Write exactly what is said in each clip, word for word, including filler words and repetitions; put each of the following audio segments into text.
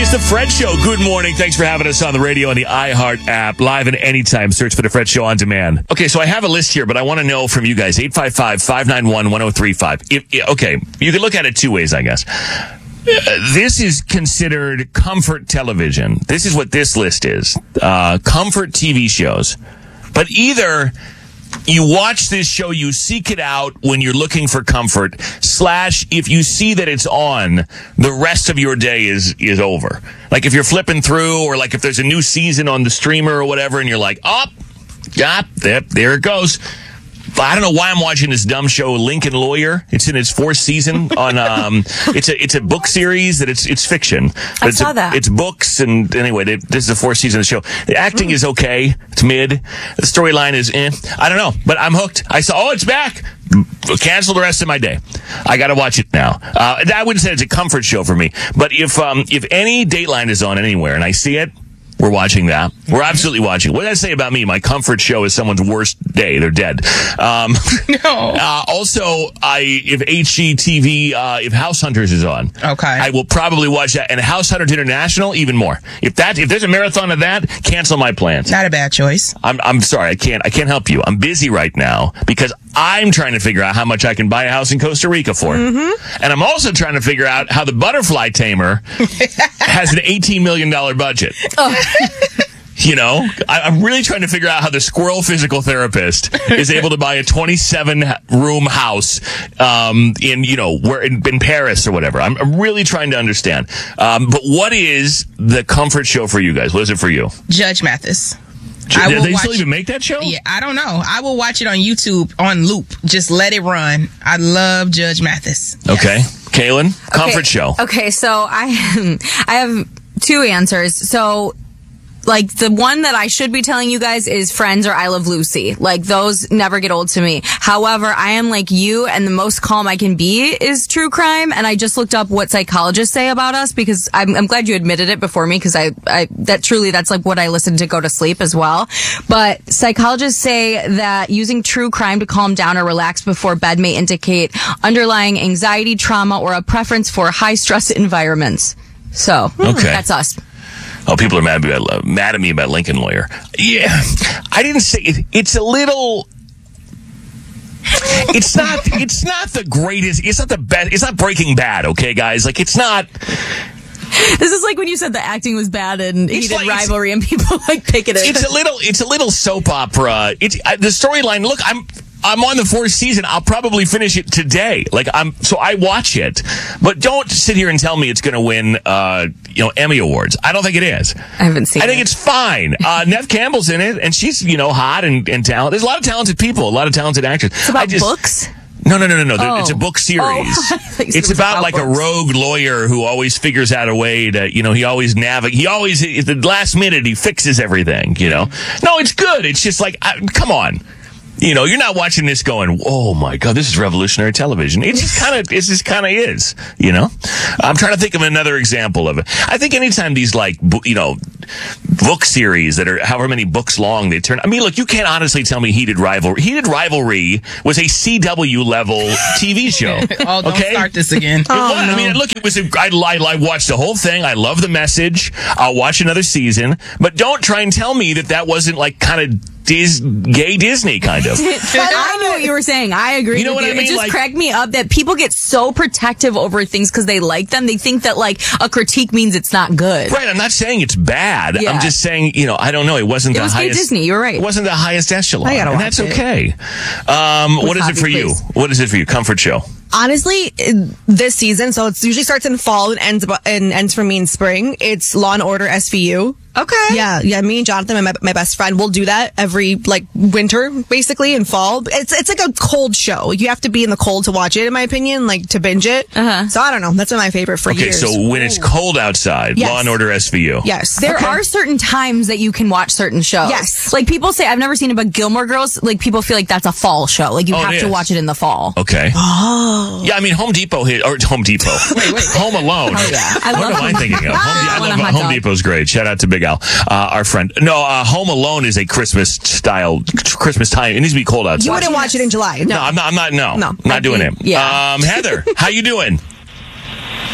It's the Fred Show. Good morning. Thanks for having us on the radio and the iHeart app. Live and anytime. Search for the Fred Show on demand. Okay, so I have a list here, but I want to know from you guys. eight five five, five nine one, one oh three five. If, okay, you can look at it two ways, I guess. Uh, this is considered comfort television. This is what this list is. Uh, comfort T V shows. But either you watch this show, you seek it out when you're looking for comfort, slash, if you see that it's on, the rest of your day is, is over. Like if you're flipping through, or like if there's a new season on the streamer or whatever, and you're like, oh, yeah, there, there it goes. I don't know why I'm watching this dumb show, Lincoln Lawyer. It's in its fourth season on, um, it's a, it's a book series that it's, it's fiction. But I it's saw a, that. It's books, and anyway, they, this is the fourth season of the show. The acting mm. is okay. It's mid. The storyline is eh. I don't know, but I'm hooked. I saw, oh, it's back. Cancel the rest of my day. I gotta watch it now. Uh, I wouldn't say it's a comfort show for me, but if, um, if any Dateline is on anywhere and I see it, we're watching that. We're absolutely watching. What did I say about me? My comfort show is someone's worst day. They're dead. Um, no. Uh, also, I if H G T V, uh, if House Hunters is on, okay, I will probably watch that. And House Hunters International, even more. If that, if there's a marathon of that, cancel my plans. Not a bad choice. I'm I'm sorry. I can't I can't help you. I'm busy right now because I'm trying to figure out how much I can buy a house in Costa Rica for. Mm-hmm. And I'm also trying to figure out how the Butterfly Tamer has an eighteen million dollars budget. Oh. You know, I, I'm really trying to figure out how the squirrel physical therapist is able to buy a twenty-seven room house um, in, you know, where in, in Paris or whatever. I'm, I'm really trying to understand. Um, but what is the comfort show for you guys? What is it for you? Judge Mathis. I will they watch, still even make that show? Yeah, I don't know. I will watch it on YouTube on loop. Just let it run. I love Judge Mathis. Yes. Okay. Kaylin, comfort okay. show. Okay, so I, I have two answers. So, like, the one that I should be telling you guys is Friends or I Love Lucy. Like, those never get old to me. However, I am like you, and the most calm I can be is true crime. And I just looked up what psychologists say about us, because I'm, I'm glad you admitted it before me, because I, I, that truly, that's like what I listen to go to sleep as well. But psychologists say that using true crime to calm down or relax before bed may indicate underlying anxiety, trauma, or a preference for high stress environments. So, okay. That's us. Oh, people are mad at, me, mad at me about Lincoln Lawyer. Yeah, I didn't say it. It's a little. It's not. It's not the greatest. It's not the best. It's not Breaking Bad. Okay, guys. Like, it's not. This is like when you said the acting was bad and it's heated like, rivalry, and people like pick it. It's a little. It's a little soap opera. It's uh, the storyline. Look, I'm. I'm on the fourth season. I'll probably finish it today. Like I'm, so I watch it, but don't sit here and tell me it's going to win, uh, you know, Emmy Awards. I don't think it is. I haven't seen it. I think it. it's fine. Uh, Neve Campbell's in it, and she's, you know, hot and, and talented. There's a lot of talented people, a lot of talented actors. It's about I just, books? No, no, no, no, no. Oh. It's a book series. Oh. It's about, about like books. A rogue lawyer who always figures out a way to, you know, he always navigates. He always, at the last minute, he fixes everything, you know. No, it's good. It's just like, I, come on. You know, you're not watching this going, oh my God, this is revolutionary television. It just kind of, it just kind of is, you know? I'm trying to think of another example of it. I think anytime these like, you know, book series that are however many books long they turn, I mean, look, you can't honestly tell me Heated Rivalry. Heated Rivalry was a C W level T V show. Oh, don't okay? start this again. It oh, was. no. I mean, look, it was, a, I, I, I watched the whole thing. I love the message. I'll watch another season, but don't try and tell me that that wasn't like kind of Dis- gay Disney kind of. I know what you were saying. I agree. You know with what you. I mean? It just like, cracked me up that people get so protective over things because they like them. They think that like a critique means it's not good. Right. I'm not saying it's bad. Yeah. I'm just saying, you know, I don't know. It wasn't it the was highest. Gay Disney. You're right. It wasn't the highest echelon. I gotta and watch that's it. okay. Um, what is it for Poppy, you? please. What is it for you? Comfort show. Honestly, this season, so it usually starts in fall and ends and ends for me in spring. It's Law and Order S V U. Okay. Yeah, yeah. Me and Jonathan, my my best friend, will do that every like winter, basically, in fall. It's it's like a cold show. You have to be in the cold to watch it, in my opinion, like to binge it. Uh-huh. So I don't know. That's been my favorite for Okay, years. so when it's cold outside, Yes. Law and Order S V U. Yes, There okay. are certain times that you can watch certain shows. Yes. Like people say, I've never seen it, but Gilmore Girls, like people feel like that's a fall show. Like you Oh, have it to is. watch it in the fall. Okay. Oh. Yeah, I mean, Home Depot hit, or Home Depot. Wait, wait. Home Alone. Oh, yeah. I what love am I Home- thinking of? Home, I I want love a hot Home dog. Depot's great. Shout out to Big Al, uh, our friend. No, uh, Home Alone is a Christmas style, Christmas time. It needs to be cold outside. You wouldn't watch it in July. No, No. I'm not. I'm not. No, No. I'm not doing it. Yeah. Um, Heather, how you doing?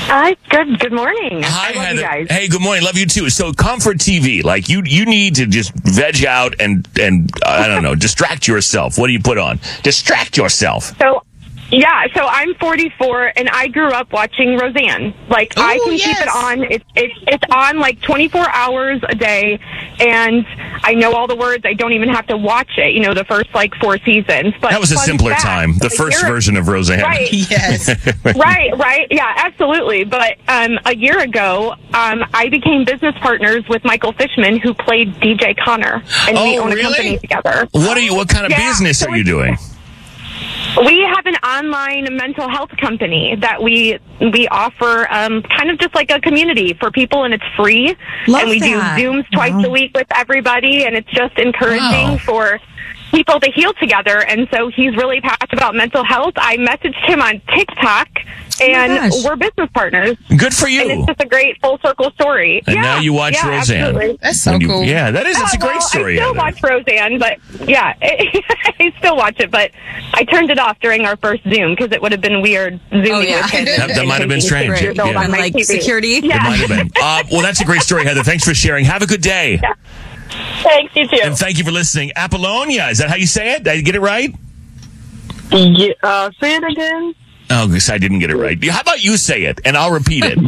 Hi, good good morning. Hi, I love Heather. you guys. Hey, good morning. Love you too. So, Comfort T V, like you, you need to just veg out and and uh, I don't know, distract yourself. What do you put on? Distract yourself. So, yeah, so I'm forty-four, and I grew up watching Roseanne. Like, I Ooh, can yes. keep it on. It's it's it's on like twenty-four hours a day, and I know all the words. I don't even have to watch it. You know, the first like four seasons. But That was a fun simpler fact, time. The a first year- version of Roseanne. Right. Yes. Right, right. Yeah, absolutely. But um, a year ago, um, I became business partners with Michael Fishman, who played D J Connor, and we Oh, own a really? company together. What are you? What kind of Yeah, business so are you it's- doing? We have an online mental health company that we we offer um, kind of just like a community for people, and it's free. Love and we that. do Zooms twice Wow. a week with everybody, and it's just encouraging Wow. for people to heal together. And so he's really passionate about mental health. I messaged him on TikTok, and gosh. we're business partners. Good for And you. it's just a great full circle story. And yeah, now you watch yeah, Roseanne. Absolutely. That's so When you- cool. Yeah, that is. It's a Oh, great well, story. I still Heather. watch Roseanne, but yeah, I still watch it. But I turned it off during our first Zoom because it would have been weird zooming Oh, yeah. with kids. That- that might have been strange. Six years old Yeah. on And my like T V. security. It Yeah. might have been. Uh, well, that's a great story, Heather. Thanks for sharing. Have a good day. Thanks, you too. And thank you for listening. Apollonia, is that how you say it? Did I get it right? Yeah, uh, say it again. Oh, guess I didn't get it right. How about you say it, and I'll repeat it.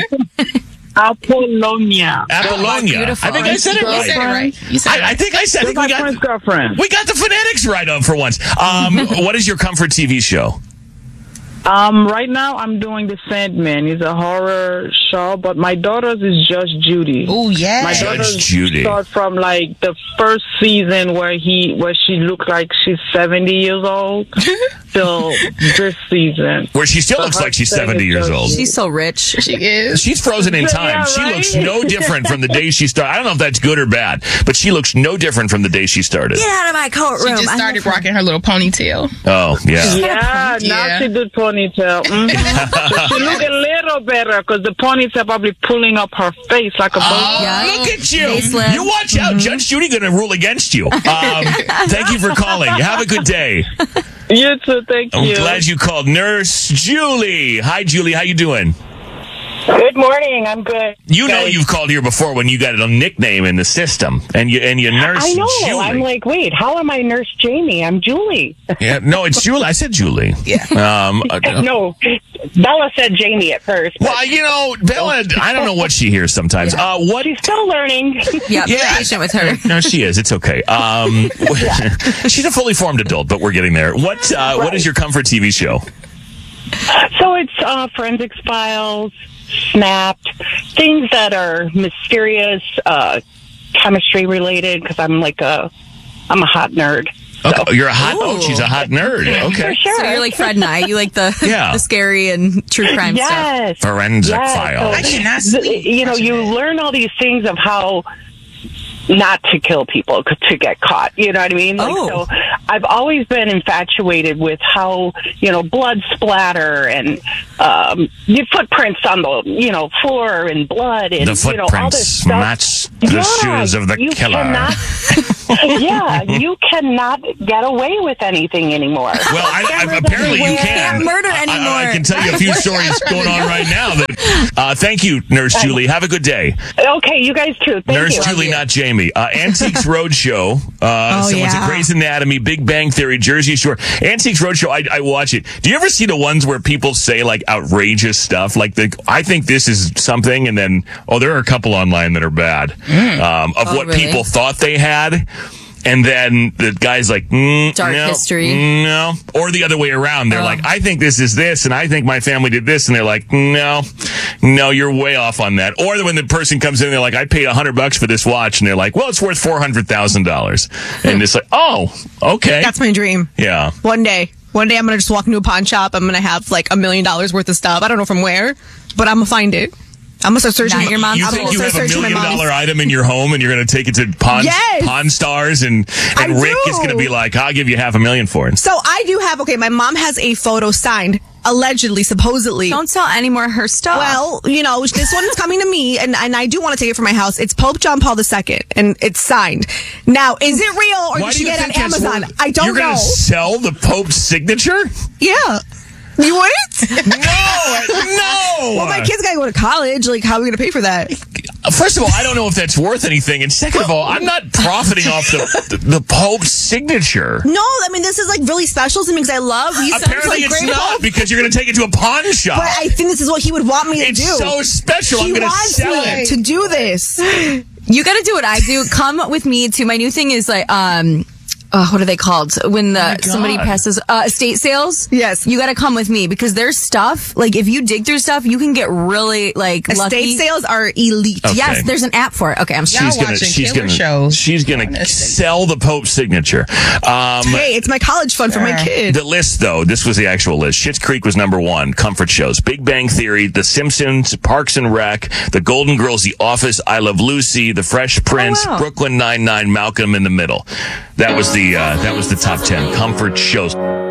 Apollonia. Apollonia. beautiful. I think I said it You right. said it right. You said it I, I right. think I said. I think My we friend's got girlfriend. we got the phonetics right on for once. Um, what is your comfort T V show? Um, right now I'm doing The Sandman. It's a horror show, but my daughter's is Judge Judy. Oh, yeah. My Judge daughter's Judy. start from like the first season where he where she looked like she's seventy years old till this season. Where she still So looks her like she's thing seventy is years Judge old. Judy. She's so rich. She is. She's frozen in time. Yeah, She right? looks no different from the day she started. I don't know if that's good or bad, but she looks no different from the day she started. Get out of my courtroom. She just I started love- rocking her little ponytail. Oh, yeah. Yeah, now Yeah. she did ponytail. Mhm. So she look a little better because the ponytail probably pulling up her face like a Oh, boat. Yeah. look at you. Facelift. You watch out. Judge Judy going to rule against you. Um, thank you for calling. Have a good day. You too, thank I'm you. glad you called. Nurse Julie. Hi, Julie. How you doing? Good morning. I'm good. You know you've called here before when you got a nickname in the system, and you and you nurse I know. Julie. I'm like, wait, how am I Nurse Jamie? I'm Julie. yeah, no, it's Julie. I said Julie. Yeah. Um, uh, No, Bella said Jamie at first. but well, you know, Bella. I don't know what she hears sometimes. Uh, what? she's still learning. Yeah, be Yeah. patient with her. No, she is. It's okay. Um, she's a fully formed adult, but we're getting there. What? Uh, What is your comfort T V show? So it's uh, Forensics Files, Snapped, things that are mysterious, uh, chemistry related. Because I'm like a, I'm a hot nerd. Okay, you're a hot. Oh, Ooh. she's a hot nerd. Okay. For sure. So you're like Fred and I. You like the Yeah. the scary and true crime stuff. Yes. Forensic Yes. Files. I cannot The- sleep. you know, you learn all these things of how not to kill people c- to get caught. You know what I mean? Like, Oh. so I've always been infatuated with how, you know, blood splatter and um, the footprints on the, you know, floor and blood and, The you know, all footprints this stuff. match the Yeah, shoes of the you killer. Cannot, yeah, you cannot get away with anything anymore. Well, I, I, Cameras apparently you everywhere. can. Can't murder I- I, anymore. I can tell you a few stories going on right now. That, uh, thank you, Nurse Julie. Have a good day. Okay, you guys too. Thank Nurse you. Julie, not Jamie. Uh, Antiques Roadshow. Uh, Oh, someone's yeah. at Grey's Anatomy, Big Bang Theory, Jersey Shore. Antiques Roadshow, I, I watch it. Do you ever see the ones where people say like outrageous stuff? Like, the, I think this is something, and then, oh, there are a couple online that are bad um, of Oh, what really? people thought they had. And then the guy's like, mm, Dark no, history. no. Or the other way around. They're Oh. like, I think this is this, and I think my family did this. And they're like, no, no, you're way off on that. Or when the person comes in, and they're like, I paid a hundred bucks for this watch. And they're like, well, it's worth four hundred thousand dollars. And it's like, oh, okay. That's my dream. Yeah. One day. One day I'm going to just walk into a pawn shop. I'm going to have like a million dollars worth of stuff. I don't know from where, but I'm going to find it. I'm going to start searching. Not your mom's You I'm think gonna you start have a searching my million mom's. dollar item in your home and you're going to take it to Pawn, Yes! Pawn Stars and, I and Rick do. is going to be like, I'll give you half a million for it. So I do have, okay, my mom has a photo signed, allegedly, supposedly. Don't sell any more of her stuff. Well, you know, this one is coming to me, and, and I do want to take it for my house. It's Pope John Paul the Second, and it's signed. Now, is it real, or Why did do you you get it think on that's Amazon? worth- I don't You're know. going to sell the Pope's signature? Yeah. You wouldn't? No, no. Well, my kid's got to go to college. Like, how are we going to pay for that? First of all, I don't know if that's worth anything. And second of all, I'm not profiting off the, the, the Pope's signature. No, I mean, this is like really special to me because I love. He sounds Apparently like it's great not Pope. because you're going to take it to a pawn shop. But I think this is what he would want me to It's do. so special. He I'm going to wants sell me it. to do this. You got to do what I do. Come with me to my new thing is like, um, uh, what are they called? When the, somebody God. passes, uh, estate sales. Yes. You got to come with me because there's stuff, like if you dig through stuff, you can get really like Estate lucky. sales are elite. Okay. Yes, there's an app for it. Okay, I'm sorry. Y'all She's gonna, watching she's killer gonna, shows. she's gonna Honestly. sell the Pope's signature. Um, Hey, it's my college fund for my Sure. kid. The list, though, this was the actual list. Schitt's Creek was number one. Comfort shows. Big Bang Theory, The Simpsons, Parks and Rec, The Golden Girls, The Office, I Love Lucy, The Fresh Prince, wow. Brooklyn Nine-Nine, Malcolm in the Middle. That was the uh, that was the top ten comfort shows.